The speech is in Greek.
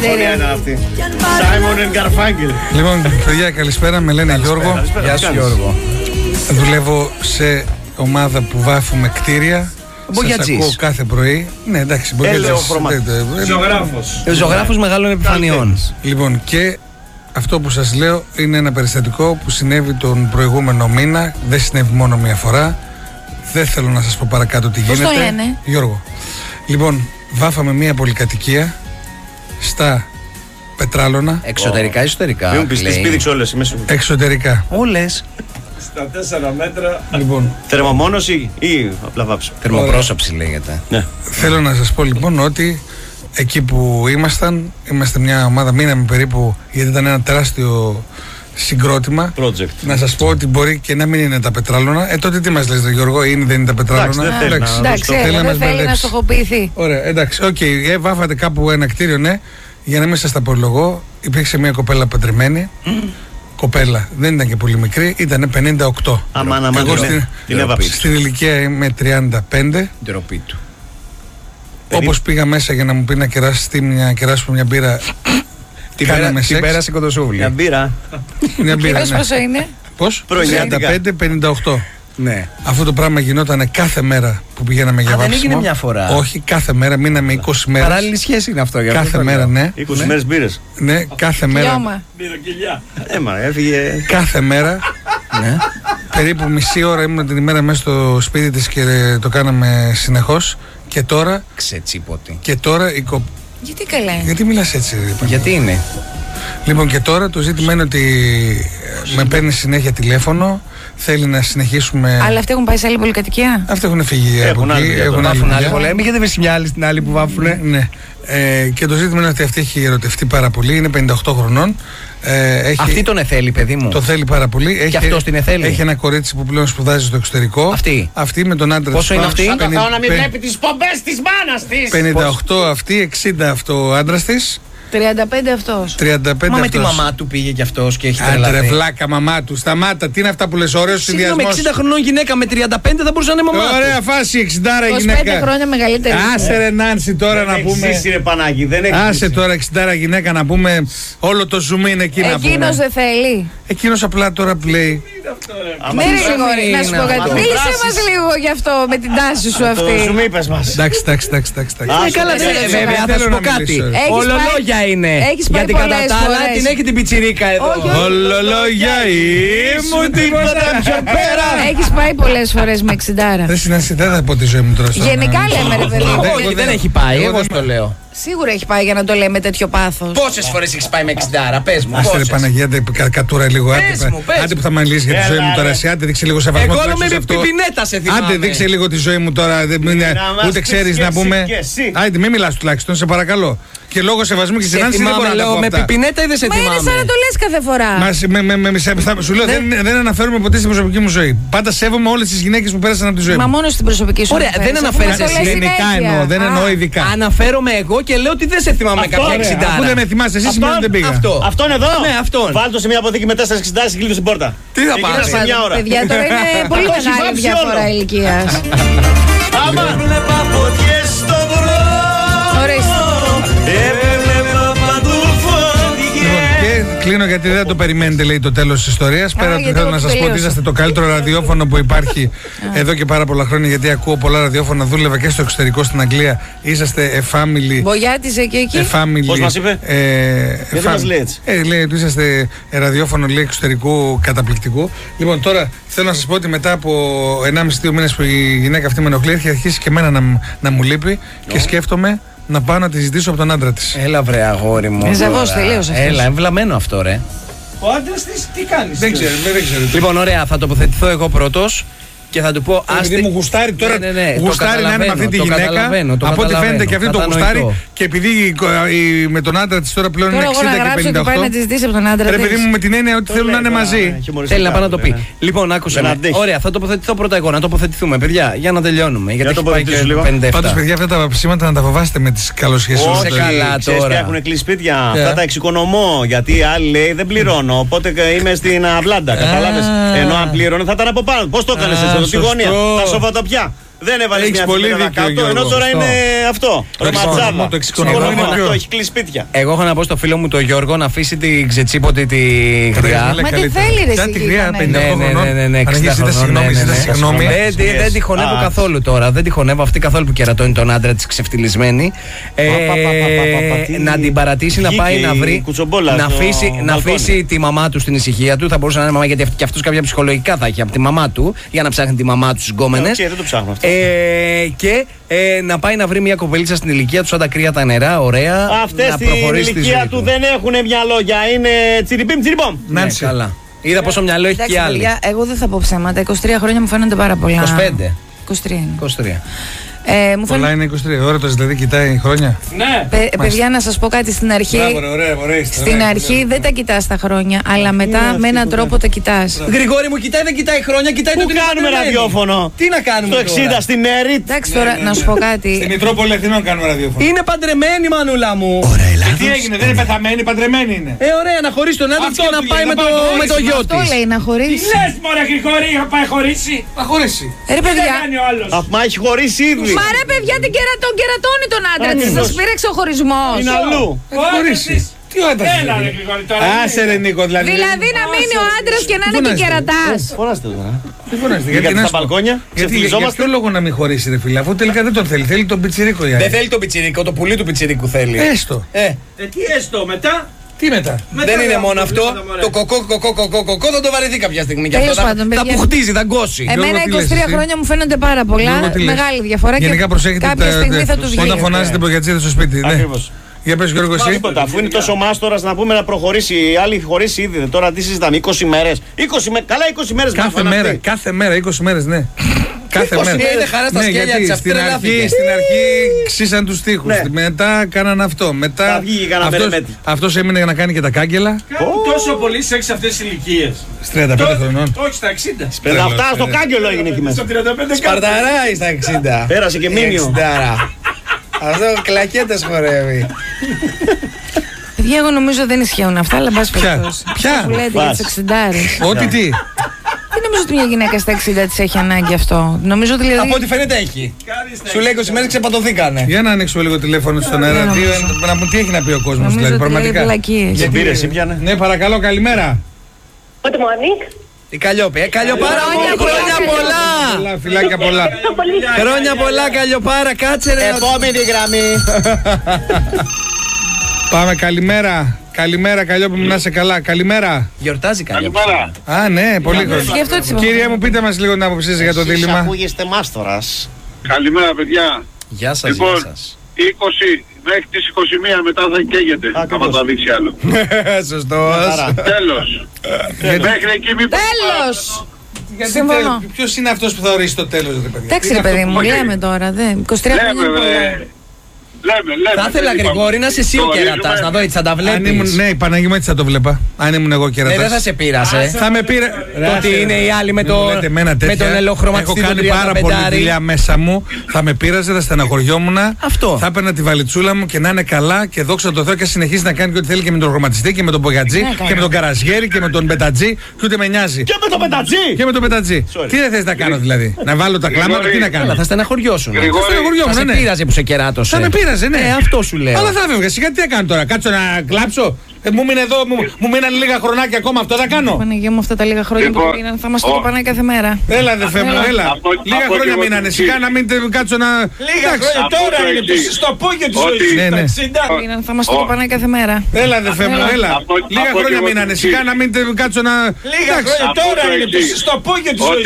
συμφωνία ήταν αυτή. Σάιμον and Garfunkel. Λοιπόν, παιδιά, καλησπέρα. Με λένε Γιώργο. Γεια σου, Γιώργο. Δουλεύω σε ομάδα που βάφουμε κτίρια. Σας ακούω κάθε πρωί. Ναι, εντάξει, Ζωγράφος μεγάλων επιφανειών. Λοιπόν, και αυτό που σας λέω είναι ένα περιστατικό που συνέβη τον προηγούμενο μήνα. Δεν συνέβη μόνο μία φορά. Δεν θέλω να σας πω παρακάτω τι γίνεται. Πώς το λένε? Γιώργο. Λοιπόν, βάφαμε μία πολυκατοικία στα Πετράλωνα. Εξωτερικά ή εσωτερικά? Μην πεις τις σπίτι όλες. Εξωτερικά. Όλες. Στα 4 μέτρα. Λοιπόν. Θερμομόνωση ή απλά βάψη? Θερμοπρόσωψη λέγεται. Ναι. Θέλω να σας πω λοιπόν ότι εκεί που είμαστε μια ομάδα, μείναμε περίπου, γιατί ήταν ένα τεράστιο συγκρότημα. Project. Να σας πω ότι μπορεί και να μην είναι τα Πετράλωνα. Τότε τι μας λες, Γιώργο, είναι δεν είναι τα Πετράλωνα? Εντάξει, δεν θέλει να στοχοποιηθεί. Ωραία, εντάξει, οκ. Βάφατε κάπου ένα κτίριο, ναι. Για να μην σας τα απολογώ, υπήρξε μια κοπέλα παντρεμένη. Κοπέλα, δεν ήταν και πολύ μικρή, ήταν 58. Εγώ στην ηλικία είμαι 35. Ντροπή του. Όπως πήγα μέσα για να μου πει να κεράσουμε μια μπύρα. Την πέρασε κοντοσούβλη. Μια μπύρα. Μια μπύρα, ναι. Πόσο είναι? Πώς? 35-58. Ναι. Αυτό το πράγμα γινόταν κάθε μέρα που πηγαίναμε για βάψιμο. Δεν έγινε μια φορά? Όχι, κάθε μέρα, μείναμε 20 μέρες. Παράλληλη σχέση είναι αυτό. Κάθε μέρα, ναι. 20 μέρες μπύρες. Ναι, κάθε μέρα. Μπυροκυλιά. Έφυγε. Κάθε μέρα. Ναι. Περίπου μισή ώρα ήμουν την ημέρα μέσα στο σπίτι της και το κάναμε συνεχώς. Και τώρα. Ξετσίποτη. Και τώρα Γιατί καλά? Γιατί μιλάς έτσι? Γιατί είναι? Λοιπόν, και τώρα το ζήτημα είναι ότι με παίρνει συνέχεια τηλέφωνο. Θέλει να συνεχίσουμε. Αλλά αυτοί έχουν πάει σε άλλη πολυκατοικία? Αυτοί έχουν φύγει από εκεί. Έχουν άλλη δουλειά. Γιατί δεν μια άλλη στην άλλη που βάφουνε? Ναι. Και το ζήτημα είναι ότι αυτή έχει ερωτευτεί πάρα πολύ. Είναι 58 χρονών. Αυτή τον εθέλει, παιδί μου. Το θέλει πάρα πολύ. Και αυτός την εθέλει. Έχει ένα κορίτσι που πλέον σπουδάζει στο εξωτερικό. Αυτή με τον άντρα της. Πόσο είναι αυτή? Σαν το Θεό να μην βλέπει τις πομπές της μάνας της. 58 αυτή, 60 αυτό ο άντρας της. 35 αυτός. 35 Μα με αυτός. τη μαμά του πήγε κι αυτός και έχει τρελαθεί. Άντε ρε βλάκα, μαμά του. Σταμάτα, τι είναι αυτά που λες? Ωραίος συνδυασμός. Με 60 χρονών γυναίκα με 35 θα μπορούσε να είναι μαμά του. Ωραία φάση, 60 25 γυναίκα. χρόνια μεγαλύτερη. Άσε ρε Νάνση τώρα να πούμε. Ρε Πανάκη, δεν έχει. Άσε τώρα 60 γυναίκα να πούμε. Όλο το zoom είναι εκεί να πούμε. Εκείνος δεν θέλει. Εκείνος απλά τώρα που λέει. Ναι, Γρηγόρη, να σου πω κάτι. Μίλησε μας λίγο γι' αυτό με την τάση σου αυτή. Σου μη είπες μας. Εντάξει. Καλά, βέβαια θα σου πω κάτι. Ολολόγια είναι. Γιατί κατά τα άλλα την έχει την πιτσιρίκα εδώ. Ολολόγια ήμουν τίποτα πιο πέρα. Έχεις πάει πολλές φορές με 60. Δεν συνέσαι, δεν θα πω τη ζωή μου τώρα. Γενικά λέμε ρε παιδί. Όχι, δεν έχει πάει, εγώ το λέω. Σίγουρα έχει πάει για να το λέει με τέτοιο πάθος. Πόσες φορές έχεις πάει με 60, πες μου? Άσε ρε Παναγία, καρικατούρα λίγο. Άντε που θα μιλήσεις για τη ζωή μου τώρα. Άντε δείξε λίγο σεβασμό. Εγώ με πιπινέτα σε θυμάμαι. Άντε δείξε λίγο τη ζωή μου τώρα. Ούτε ξέρεις να πούμε. Άντε μην μιλάς τουλάχιστον, σε παρακαλώ. Και λόγω σεβασμού και συνάντηση δεν μπορώ να πω με πιπινέτα ή δεν σε θυμάμαι? Μα είναι σαν να το λες κάθε φορά. Σου λέω δεν αναφέρομαι ποτέ στην προσωπική μου ζωή. Πάντα σέβομαι όλες τις γυναίκες που πέρασαν από τη ζωή μου. Μα μόνο στην προσωπική σου. Ωραία, δεν αναφέρεσαι εσύ. Γενικά εννοώ, δεν εννοώ ειδικά. Αναφέρομαι εγώ και λέω ότι δεν σε θυμάμαι κάποια 60. Αφού δεν με θυμάσαι, εσύ σημαίνει ότι δεν πήγα. Αυτόν εδώ? Ναι, αυτόν. Βάλτο σε μια αποθήκη με 4 60 και κλείτω στην πόρτα. Τι θα πάρει? Παιδιά, τώρα είναι πολύ μεγάλη διαφορά ηλικίας. Άμα βλέπα φωτιές στο βρω. Κλείνω γιατί δεν το περιμένετε, λέει, το τέλος της ιστορίας. Πέρα ότι θέλω να σας πω ότι είσαστε το καλύτερο ραδιόφωνο που υπάρχει εδώ και πάρα πολλά χρόνια. Γιατί ακούω πολλά ραδιόφωνα, δούλευα και στο εξωτερικό στην Αγγλία. Είσαστε a family. Μπογιάτιζε και εκεί. Πώς μας είπε? Γιατί μας λέει έτσι? Λέει ότι είσαστε ραδιόφωνο, λέει, εξωτερικού καταπληκτικού. Λοιπόν, τώρα θέλω να σας πω ότι μετά από 1,5-2 μήνες που η γυναίκα αυτή με ενοχλεί, έχει αρχίσει και εμένα να μου λείπει και σκέφτομαι να πάω να τη ζητήσω από τον άντρα της. Έλα βρε αγόρι μου. Ζαβός τελείως αυτός. Έλα, εμβλαμμένο αυτό ρε. Ο άντρας της τι κάνεις? Δεν ξέρω. Λοιπόν, ωραία, θα τοποθετηθώ εγώ πρώτος και θα του πω. Επειδή μου γουστάρει τώρα, γουστάρει να είναι με αυτή τη γυναίκα. Από ό,τι φαίνεται και αυτή το γουστάρει. Και επειδή με τον άντρα της τώρα πλέον είναι 60 και 58. Πάει να τη ζητήσει από τον άντρα της. Ρε παιδί μου, με την έννοια ότι θέλουν να είναι μαζί. Θέλει να πάει να το πει. Λοιπόν, άκουσα. Ωραία, θα τοποθετηθώ πρώτα εγώ. Να τοποθετηθούμε, παιδιά, για να τελειώνουμε. Γιατί έχει πάει και 57. Πάντως, παιδιά, αυτά τα ψήματα να τα φοβάστε με τις καλοσχέσεις. Όχι καλά τώρα. Έχουν κλείσει σπίτια. Αυτά τα εξοικονομώ. Γιατί άλλοι λέει δεν πληρώνω. Οπότε είμαι στην αυλάντα. Καταλάβες. Ενώ αν πληρώνω θα ήταν από πάνω. Πώς το έκανες εσύ? Τη γωνία, τα σοβατοπιά. Δεν έβαλε μια φωτογραφία κάτω, ενώ τώρα είναι αυτό. Ρωματζάδα. Το εξοικονομώ είναι πιο. Έχει κλείσει σπίτια. Εγώ έχω να πω στο φίλο μου τον Γιώργο να αφήσει την ξετσίποτη τη γριά. Μα τι θέλει ρε εσύ. Τι γριά, 50 Ναι, 60 συγγνώμη. Δεν τη χωνεύω καθόλου τώρα. Δεν τη χωνεύω αυτή καθόλου που κερατώνει τον άντρα τη ξεφτυλισμένη. Να την παρατήσει να πάει να βρει. Να αφήσει τη μαμά του στην ησυχία του. Θα μπορούσε να είναι μαμά, γιατί και αυτό κάποια ψυχολογικά θα έχει από τη μαμά του για να ψάχνει τη μαμά του στι γκόμενες. Δεν το ψάχνω αυτό. Και να πάει να βρει μια κοπελίτσα στην ηλικία του, σαν τα κρύα τα νερά, ωραία. Αυτές στην ηλικία του δεν έχουν μυαλό για είναι τσιριμπίμ τσιριμπόμ. Ναι, καλά. Είδα πόσο μυαλό έχει και άλλη. Εγώ δεν θα πω ψέματα. 23 χρόνια μου φαίνονται πάρα πολλά. 25. 23 είναι. Πολλά είναι 23. Ώρα το δηλαδή κοιτάει χρόνια. Ναι. Παιδιά, να σας πω κάτι στην αρχή. Στην αρχή δεν τα κοιτάς τα χρόνια, αλλά μετά με έναν τρόπο τα κοιτάς. Γρηγόρη μου, κοιτάει, δεν κοιτάει χρόνια, κοιτάει το. Πού κάνουμε ραδιόφωνο. Τι να κάνουμε. Το 60 στην ΕΡΙΤ. Εντάξει, τώρα να σου πω κάτι. Στην Μητρόπολη Αθηνών κάνουμε ραδιόφωνο. Είναι παντρεμένη, μανούλα μου. Τι έγινε, δεν είναι πεθαμένη, παντρεμένη είναι. Ωραία, να χωρίσει τον άντρα και να πάει με το γιο Αυτό της. λέει να χωρίσει. Τι λες μωρέ Γρηγόρη, θα πάει χωρίσει. Θα χωρίσει. Ρε παιδιά. Μα έχει χωρίσει ήδη. Μα ρε παιδιά, τον κερατώνει τον άντρα της. Σας πήρεξε ο χωρισμός. Είναι αλλού. Έχει χωρίσει. Τι ο άντρας. Έλα ρε Γρηγόρη τώρα. Άσε ρε Νίκο, δηλαδή. Δηλαδή να μείνει ο άντρας και να είναι και κερατάς. Φωνάστε τώρα. Τι φωνάζετε, Γιατί στα μπαλκόνια. για ποιο λόγο να μην χωρίσει ρε φίλε, αφού τελικά δεν τον θέλει. Θέλει τον πιτσιρίκο για. Δεν θέλει τον πιτσιρίκο, το πουλί του πιτσιρίκου θέλει. Έστω. Τι έστω μετά. Τι μετά. Δεν είναι μόνο αυτό. Το κοκό θα το βαρεθεί κάποια στιγμή. Και αυτό θα πουχτίζει, θα γκώσει. Εμένα 23 χρόνια μου φαίνονται πάρα πολλά. Μεγάλη διαφορά. Γενικά προσέχετε κάποια στιγμή θα τους βγει. όταν φωνάζετε προγιατζίδες στο σπίτι. Για πες Γιώργο εσύ. Τίποτα, αφού είναι τόσο μάστορας να πούμε να προχωρήσει. Οι άλλοι χωρίσει ήδη. Τώρα τι συζητάμε, 20 μέρες. Καλά 20 μέρες. Κάθε μέρα, 20 μέρες, ναι. Κάθε μέρα. Είναι χαρά στα σκέλια της, αυτή τρελάθηκε. Στην αρχή ξύσαν τους τοίχους. Μετά κάναν αυτό. Μετά αυτός έμεινε να κάνει και τα κάγκελα. Κάνουν τόσο πολύ σεξ αυτές τις ηλικίες. Στις 35 χρονών. Όχι στα 60. Αυτά στο κάγκελο έγινε εκεί μέσα. Στο 35 Σπαρταράει στα 60. Πέρασε και μήνυο. Αυτό κλακέτες χορεύει. Παιδιά, εγώ νομίζω δεν ισχύουν αυτά, αλλά μπας περιπτώσει. Ποια? Που λέτε για τις 60. Ό,τι τι. Δεν νομίζω ότι μια γυναίκα στα 60 της έχει ανάγκη αυτό. Νομίζω ότι δηλαδή. Από ό,τι φαίνεται έχει. Σου λέει 20 μέρες ξεπατωθήκανε. Για να ανοίξουμε λίγο τηλέφωνο στον αέρα. Να πούμε τι έχει να πει ο κόσμος δηλαδή. Πραγματικά. Γιατί πήρε, πιάνε. Ναι, παρακαλώ, καλημέρα. Good morning. Η Καλλιόπη. Καλλιοπάρα, χρόνια πολλά. Φιλάκια πολλά. Χρόνια πολλά, Καλλιοπάρα, κάτσε ρε. Επόμενη γραμμή. Πάμε, καλημέρα. Καλημέρα, Καλλιόπη μου, να είσαι καλά. Καλημέρα. Γιορτάζει Καλλιόπη. Α, ναι, πολύ χρόνο. Κύριε μου, πείτε μας λίγο την άποψή σας για το δίλημμα. Ακούγεστε μάστορας. Καλημέρα, παιδιά. Γεια σας, λοιπόν, γεια σας. 20 μέχρι τις 21 μετά θα καίγεται. Άμα θα δείξει άλλο. Σωστός. Τέλος. Μέχρι εκεί μήπως. Τέλος! Συμφωνώ. Ποιος είναι αυτός που θα ορίσει το τέλος, ρε παιδιά. Εντάξει, ρε παιδί μου, λέμε τώρα. 23 χρόνια. Λέμε. Θα ήθελα, Γρηγόρη, να είσαι εσύ ο κερατάς, να δω έτσι θα τα βλέπεις. Ναι, η Παναγία μου έτσι θα το βλέπα. Αν ήμουν εγώ κερατάς. Δεν θα σε πείρασε. Θα με πήρε. Το ότι είναι οι άλλοι με τον ελαιοχρωματιστή. Έχω κάνει πάρα πολλή δουλειά μέσα μου. Θα με πείραζε, θα στεναχωριόμουν. Αυτό. Θα έπαιρνα τη βαλιτσούλα μου και να είναι καλά και δόξα τω Θεώ και συνεχίζει να κάνει και ό,τι θέλει και με τον χρωματιστή και με τον πογιατζή και με τον καραζιέρι και με τον πετατζή και ούτε με νοιάζει. Και με τον πετατζή! Και με τον πετατζή. Τι δεν θες να κάνω δηλαδή. Να βάλω τα κλάματα, τι να κάνω. Θα στεναχωριώσουν. Θα σε πείραζε που σε κεράτωσε. Θα με πήραζε, ναι. Αυτό σου λέω. Αλλά θα έφευγα. Σιγά τι θα κάνω τώρα. Κάτσω να κλάψω. Μου μείνε εδώ, μου μείναν λίγα χρονάκια ακόμα. Αυτό θα κάνω. Παναγία μου, αυτά τα λίγα χρόνια που μείναν θα μας το πάνε κάθε μέρα. Έλα, αδερφέ μου, έλα. Λίγα χρόνια μείνανε. Σιγά να μην κάτσω να. Λίγα χρόνια τώρα είναι στο πόγιο της ζωής. Μείναν θα μας το πάνε κάθε μέρα. Έλα, αδερφέ μου, έλα. Λίγα χρόνια μείνανε. Σιγά να μην κάτσω να. Λίγα χρόνια τώρα είναι στο πόγιο της ζωής.